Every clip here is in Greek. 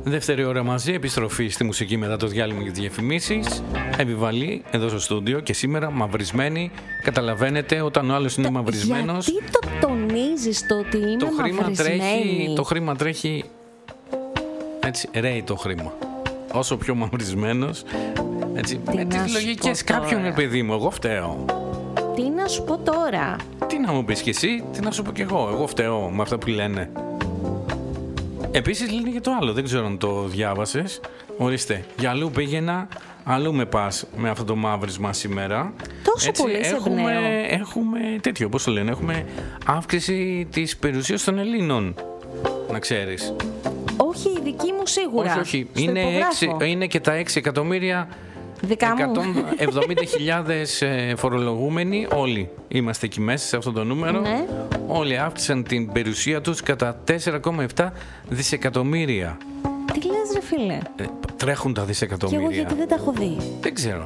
Δεύτερη ώρα μαζί, επιστροφή στη μουσική μετά το διάλειμμα για τις διαφημίσεις. Επιβαλή εδώ στο στούντιο και σήμερα μαυρισμένη. Καταλαβαίνετε, όταν ο άλλος είναι μαυρισμένος. Γιατί το τονίζεις το ότι είμαι μαυρισμένη? Το χρήμα τρέχει. Έτσι, ρέει το χρήμα. Όσο πιο μαυρισμένος. Έτσι, με τις λογικές κάποιον, παιδί μου, εγώ φταίω. Τι να σου πω τώρα? Τι να μου πεις κι εσύ, τι να σου πω κι εγώ. Εγώ φταίω με αυτά που λένε. Επίσης λένε και το άλλο, δεν ξέρω αν το διάβασες. Ορίστε, για αλλού πήγαινα, αλλού με πας με αυτό το μαύρισμα σήμερα. Τόσο πολύ σε εμπνέω. Έχουμε τέτοιο, πώς το λένε, έχουμε αύξηση της περιουσίας των Ελλήνων, να ξέρεις. Όχι, η δική μου σίγουρα. Όχι, είναι και τα 6 εκατομμύρια. 170.000 φορολογούμενοι, όλοι είμαστε εκεί μέσα σε αυτό το νούμερο. Ναι. Όλοι αύξησαν την περιουσία τους κατά 4,7 δισεκατομμύρια. Τι λες ρε φίλε? Τρέχουν τα δισεκατομμύρια. Και εγώ γιατί δεν τα έχω δει? Δεν ξέρω.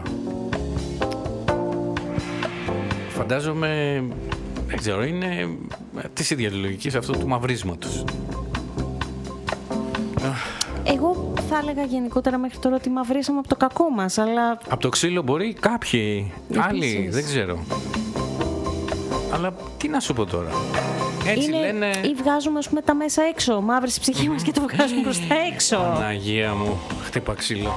Φαντάζομαι, δεν ξέρω, είναι της ίδιας λογικής αυτό του μαυρίσματος. Εγώ θα έλεγα γενικότερα μέχρι τώρα ότι μαυρίσαμε από το κακό μας, αλλά... Από το ξύλο μπορεί κάποιοι, άλλοι, δεν ξέρω. Αλλά τι να σου πω τώρα. Έτσι είναι, λένε... Ή βγάζουμε, ας πούμε, τα μέσα έξω, μαύρης ψυχή μας και το βγάζουμε προς τα έξω. Παναγία μου, χτύπα ξύλο.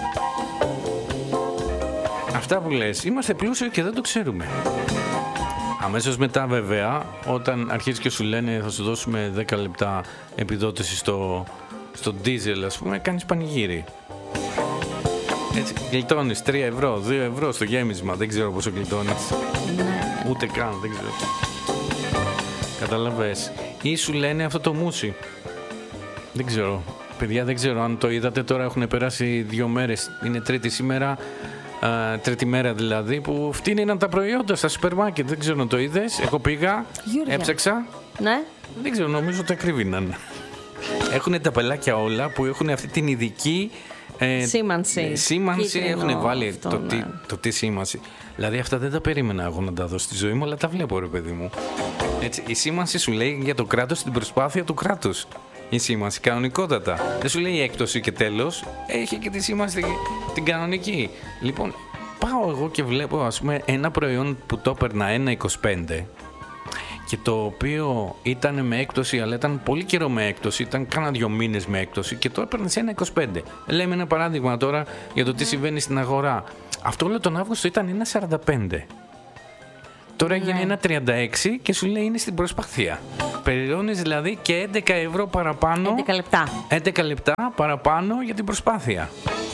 Αυτά που λες, είμαστε πλούσιοι και δεν το ξέρουμε. Αμέσως μετά βέβαια, όταν αρχίζει και σου λένε θα σου δώσουμε 10 λεπτά επιδότηση στο ντίζελ, ας πούμε, κάνεις πανηγύρι. Έτσι, γλιτώνεις 3 ευρώ, 2 ευρώ στο γέμισμα, δεν ξέρω πόσο γλιτώνεις. Ούτε καν, δεν ξέρω. Καταλαβες. Ή σου λένε αυτό το μουσι. Δεν ξέρω. Παιδιά, δεν ξέρω αν το είδατε, τώρα έχουν περάσει 2 μέρες. Είναι τρίτη σήμερα, τρίτη μέρα δηλαδή, που φτύνηναν τα προϊόντα στα σούπερ μάρκετ. Δεν ξέρω αν το είδες. Εγώ πήγα, Γιώργια. έψαξα. Ναι. Δεν ξέρω, νομίζω ότι ακρίβηναν. Έχουν τα πελάκια όλα που έχουν αυτή την ειδική σήμανση. Έχουν βάλει αυτό, το τι σήμανση. Δηλαδή αυτά δεν τα περίμενα εγώ να τα δω στη ζωή μου, αλλά τα βλέπω, ρε παιδί μου. Έτσι, η σήμανση σου λέει για το κράτος, την προσπάθεια του κράτους. Η σήμανση κανονικότατα. Δεν σου λέει έκπτωση και τέλος. Έχει και τη σήμανση την κανονική. Λοιπόν, πάω εγώ και βλέπω, ας πούμε, ένα προϊόν που το έπαιρνα 1,25 και το οποίο ήταν με έκπτωση, αλλά ήταν πολύ καιρό με έκπτωση, ήταν κάνα 2 μήνες με έκπτωση και το έπαιρνε σε 1,25. Λέμε ένα παράδειγμα τώρα για το τι συμβαίνει στην αγορά. Αυτό όλο τον Αύγουστο ήταν 1,45. Τώρα έγινε 1,36 και σου λέει είναι στην προσπάθεια. Περιώνεις δηλαδή και 11 ευρώ παραπάνω. 11 λεπτά. 11 λεπτά παραπάνω για την προσπάθεια.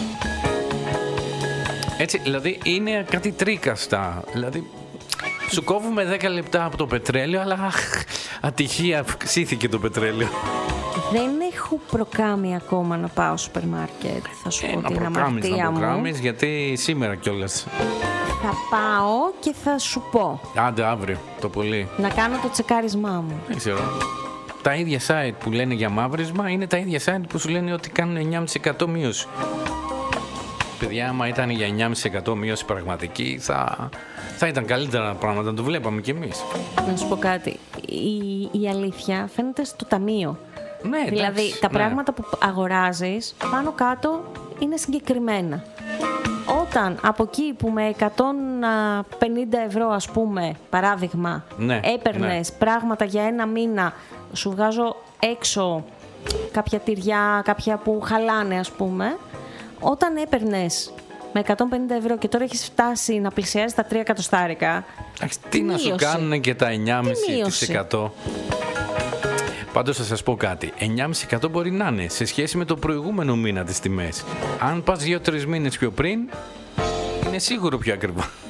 Έτσι, δηλαδή είναι κάτι τρίκαστα. Δηλαδή, σου κόβουμε 10 λεπτά από το πετρέλαιο, αλλά ατυχία αυξήθηκε το πετρέλαιο. Δεν έχω προκάμει ακόμα να πάω στο σούπερ μάρκετ. Θα σου πω την αμαρτία μου. Προκάμεις, γιατί σήμερα κιόλας. Θα πάω και θα σου πω. Άντε αύριο, το πολύ. Να κάνω το τσεκάρισμά μου. Δεν ξέρω. Τα ίδια site που λένε για μαύρισμα είναι τα ίδια site που σου λένε ότι κάνουν 9,5% μείωση. Παιδιά, άμα ήταν για 9,5% μείωση πραγματική, θα ήταν καλύτερα πράγματα, να το βλέπαμε κι εμείς. Να σου πω κάτι. Η αλήθεια φαίνεται στο ταμείο. Ναι, δηλαδή, εντάξει, τα πράγματα που αγοράζεις πάνω κάτω είναι συγκεκριμένα. Όταν από εκεί που με 150 ευρώ, ας πούμε, παράδειγμα, έπαιρνες πράγματα για 1 μήνα, σου βγάζω έξω κάποια τυριά, κάποια που χαλάνε, ας πούμε, όταν έπαιρνες με 150 ευρώ και τώρα έχεις φτάσει να πλησιάζεις τα 3 εκατοστάρικα. Τι να σου κάνουν και τα 9,5%. Πάντως θα σας πω κάτι, 9,5% μπορεί να είναι σε σχέση με το προηγούμενο μήνα τις τιμές. Αν πας 2-3 μήνες πιο πριν, είναι σίγουρο πιο ακριβά.